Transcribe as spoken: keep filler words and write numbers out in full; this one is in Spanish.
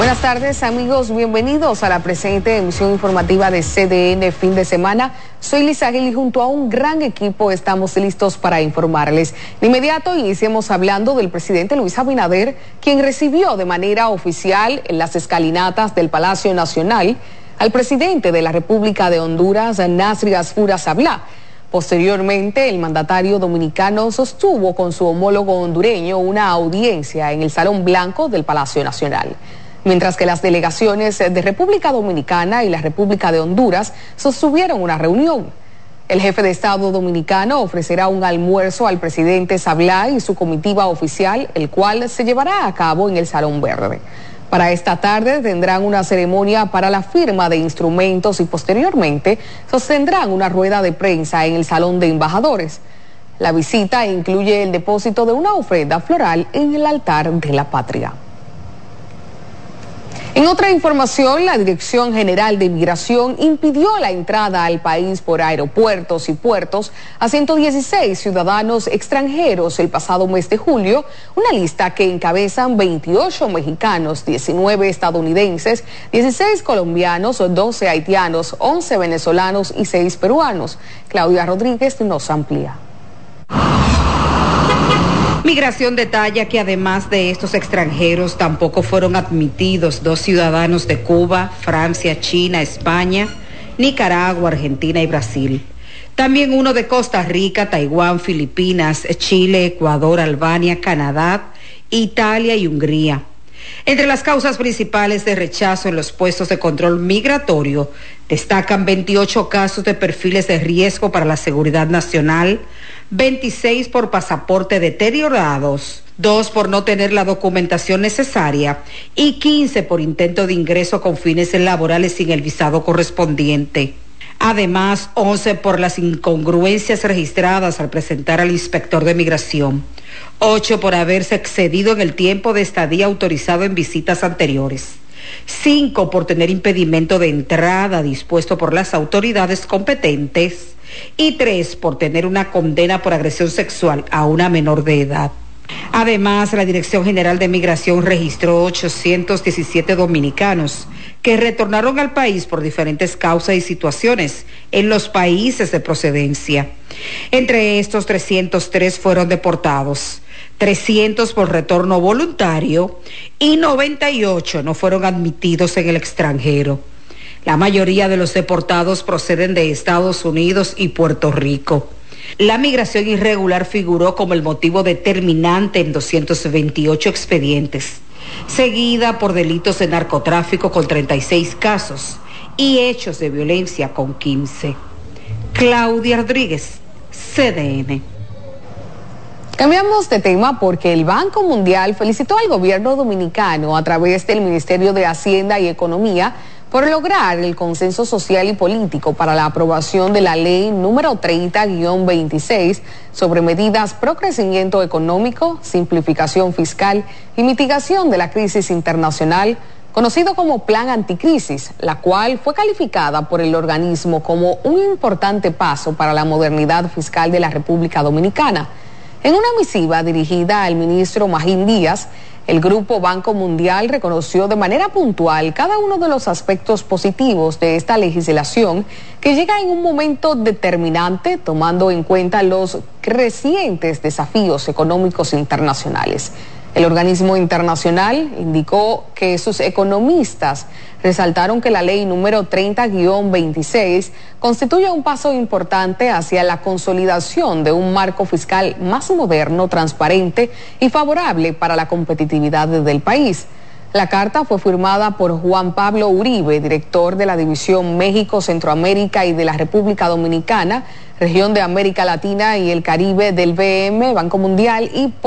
Buenas tardes, amigos, bienvenidos a la presente emisión informativa de C D N Fin de Semana. Soy Lisa Gil y junto a un gran equipo estamos listos para informarles. De inmediato iniciemos hablando del presidente Luis Abinader, quien recibió de manera oficial en las escalinatas del Palacio Nacional al presidente de la República de Honduras, Nasri Asfura Sablá. Posteriormente, el mandatario dominicano sostuvo con su homólogo hondureño una audiencia en el Salón Blanco del Palacio Nacional, mientras que las delegaciones de República Dominicana y la República de Honduras sostuvieron una reunión. El jefe de Estado dominicano ofrecerá un almuerzo al presidente Sablá y su comitiva oficial, el cual se llevará a cabo en el Salón Verde. Para esta tarde tendrán una ceremonia para la firma de instrumentos y posteriormente sostendrán una rueda de prensa en el Salón de Embajadores. La visita incluye el depósito de una ofrenda floral en el altar de la patria. En otra información, la Dirección General de Migración impidió la entrada al país por aeropuertos y puertos a ciento dieciséis ciudadanos extranjeros el pasado mes de julio, una lista que encabezan veintiocho mexicanos, diecinueve estadounidenses, dieciséis colombianos, doce haitianos, once venezolanos y seis peruanos. Claudia Rodríguez nos amplía. Migración detalla que además de estos extranjeros tampoco fueron admitidos dos ciudadanos de Cuba, Francia, China, España, Nicaragua, Argentina y Brasil. También uno de Costa Rica, Taiwán, Filipinas, Chile, Ecuador, Albania, Canadá, Italia y Hungría. Entre las causas principales de rechazo en los puestos de control migratorio destacan veintiocho casos de perfiles de riesgo para la seguridad nacional, veintiséis por pasaporte deteriorados, dos por no tener la documentación necesaria y quince por intento de ingreso con fines laborales sin el visado correspondiente. Además, once por las incongruencias registradas al presentar al inspector de migración, ocho por haberse excedido en el tiempo de estadía autorizado en visitas anteriores, cinco por tener impedimento de entrada dispuesto por las autoridades competentes y tres por tener una condena por agresión sexual a una menor de edad. Además, la Dirección General de Migración registró ochocientos diecisiete dominicanos que retornaron al país por diferentes causas y situaciones en los países de procedencia. Entre estos, trescientos tres fueron deportados, trescientos por retorno voluntario y noventa y ocho no fueron admitidos en el extranjero. La mayoría de los deportados proceden de Estados Unidos y Puerto Rico. La migración irregular figuró como el motivo determinante en doscientos veintiocho expedientes, seguida por delitos de narcotráfico con treinta y seis casos y hechos de violencia con quince. Claudia Rodríguez, C D N. Cambiamos de tema porque el Banco Mundial felicitó al gobierno dominicano a través del Ministerio de Hacienda y Economía por lograr el consenso social y político para la aprobación de la ley número treinta guión veintiséis sobre medidas pro crecimiento económico, simplificación fiscal y mitigación de la crisis internacional, conocido como Plan Anticrisis, la cual fue calificada por el organismo como un importante paso para la modernidad fiscal de la República Dominicana. En una misiva dirigida al ministro Magín Díaz, el Grupo Banco Mundial reconoció de manera puntual cada uno de los aspectos positivos de esta legislación que llega en un momento determinante tomando en cuenta los crecientes desafíos económicos internacionales. El organismo internacional indicó que sus economistas resaltaron que la ley número treinta guión veintiséis constituye un paso importante hacia la consolidación de un marco fiscal más moderno, transparente y favorable para la competitividad del país. La carta fue firmada por Juan Pablo Uribe, director de la División México, Centroamérica y de la República Dominicana, región de América Latina y el Caribe del B M, Banco Mundial y